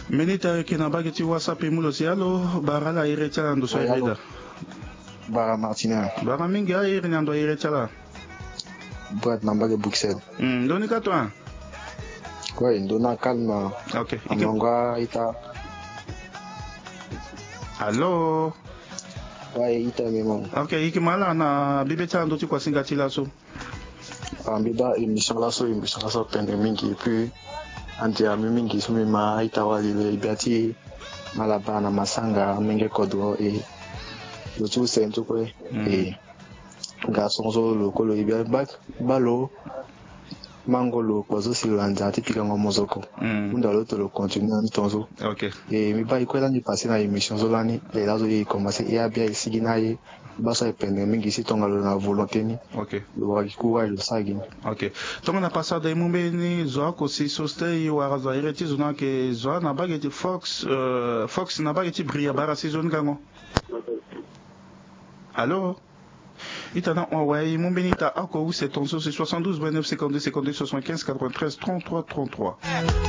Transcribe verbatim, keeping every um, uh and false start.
Menita kina bageti WhatsApp mulo si allo barala ire chala ndo so ireda. Bara Martina. Bara mingi a ire ndo ire chala. Brat nambage Bruxelles. Hmm, doni ka toi? Ouais, ndona calme. OK. Amanga ita. Allô? Ouais, ita memo. OK, ikimala na bibe chala ndo ti kwa singa ti laso. Ambiba émission laso émission laso pende mingi puis anti ami mingi sumi ma ita wali le biati malaba na masanga mingi kodro e lo tu sento ko e garçon zo lo ko lo ibia bak balo mangolo kwazo silanda tipika ngomozoko unda lo to lo continue ntonzo. OK. E mi ba ikwela ni passer na émission zo lani le lazo yi commencer e abia isigi na ye basa epende mingi si tonga lo na volonté ni. OK. Lo wakikuwa lo sagi. OK. Tonga na passada imumbe ni zo ko si soste yi wa za ireti zona ke zo na bageti Fox euh, Fox na bageti bria bara saison gango. Allô? Itana ouais imumbe ni ta ako c'est ton so c'est soixante-douze vingt-neuf cinquante-deux cinquante-deux soixante-quinze quatre-vingt-treize trente-trois trente-trois.